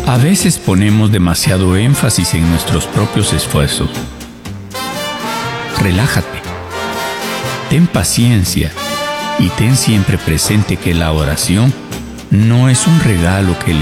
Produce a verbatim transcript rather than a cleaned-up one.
A veces ponemos demasiado énfasis en nuestros propios esfuerzos. Relájate. Ten paciencia y ten siempre presente que la oración no es un regalo que le